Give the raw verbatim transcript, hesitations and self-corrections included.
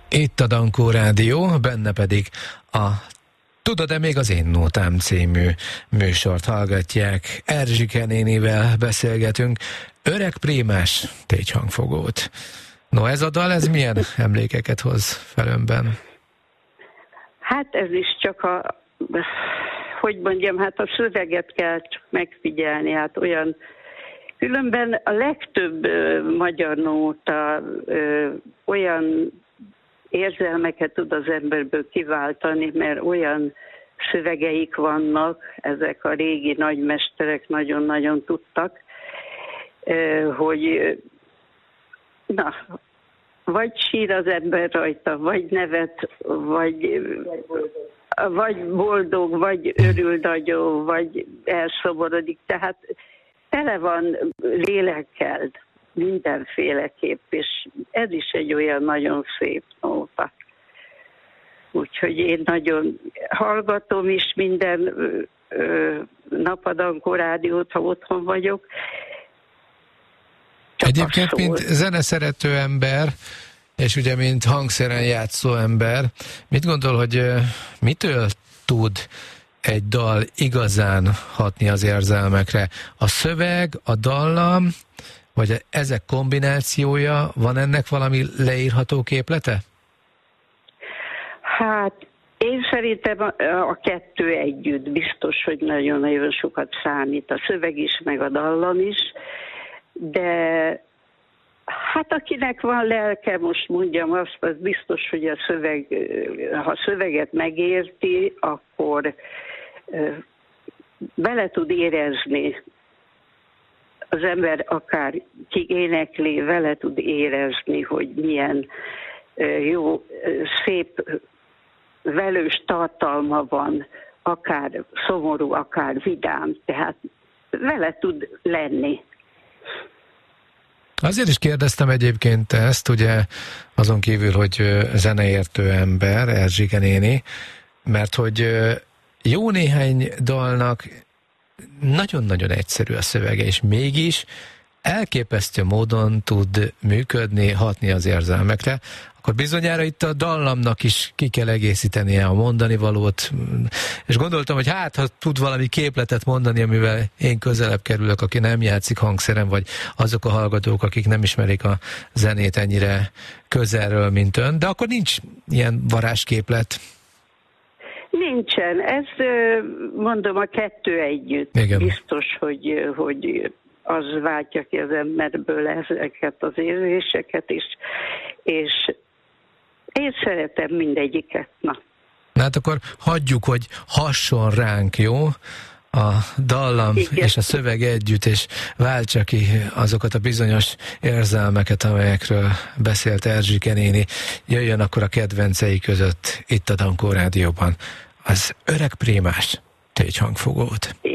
Itt a Dankó Rádió, benne pedig a Tudod-e még az én nótám című műsort hallgatják. Erzsike nénivel beszélgetünk. Öreg prémás tégyhangfogót. No, ez a dal, ez milyen emlékeket hoz fel önben? Hát ez is csak a, hogy mondjam, hát a szöveget kell csak megfigyelni, hát olyan, különben a legtöbb ö, magyar nóta ö, olyan érzelmeket tud az emberből kiváltani, mert olyan szövegeik vannak, ezek a régi nagymesterek nagyon-nagyon tudtak, hogy na, vagy sír az ember rajta, vagy nevet, vagy, vagy boldog, vagy örül nagyon, vagy elszomorodik. Tehát tele van lélekkel mindenféleképp, és ez is egy olyan nagyon szép nóta. Úgyhogy én nagyon hallgatom is minden ö, ö, nap a Dankó Rádiót, ha otthon vagyok. Csak egyébként, mint zeneszerető ember, és ugye, mint hangszeren játszó ember, mit gondol, hogy ö, mitől tud egy dal igazán hatni az érzelmekre? A szöveg, a dallam, vagy ezek kombinációja, van ennek valami leírható képlete? Hát én szerintem a, a kettő együtt biztos, hogy nagyon-nagyon sokat számít, a szöveg is, meg a dallam is, de hát akinek van lelke, most mondjam azt, az biztos, hogy a szöveg, ha a szöveget megérti, akkor bele tud érezni. Az ember akár ki énekli, vele tud érezni, hogy milyen jó, szép, velős tartalma van, akár szomorú, akár vidám, tehát vele tud lenni. Azért is kérdeztem egyébként ezt, ugye azon kívül, hogy zeneértő ember, Erzsike néni, mert hogy jó néhány dalnak nagyon-nagyon egyszerű a szövege, és mégis elképesztő módon tud működni, hatni az érzelmekre, akkor bizonyára itt a dallamnak is ki kell egészítenie a mondani valót, és gondoltam, hogy hát, ha tud valami képletet mondani, amivel én közelebb kerülök, aki nem játszik hangszeren, vagy azok a hallgatók, akik nem ismerik a zenét ennyire közelről, mint ön, de akkor nincs ilyen varázsképlet. Nincsen. Ez, mondom, a kettő együtt. Igen. Biztos, hogy, hogy az váltja ki az emberből ezeket az érzéseket is, és én szeretem mindegyiket. Na. Na hát akkor hagyjuk, hogy hasson ránk, jó? A dallam igen. És a szöveg együtt, és váltsa ki azokat a bizonyos érzelmeket, amelyekről beszélt Erzsike néni. Jöjjön akkor a kedvencei között itt a Dankó Rádióban az Öreg prémás tégyhangfogót.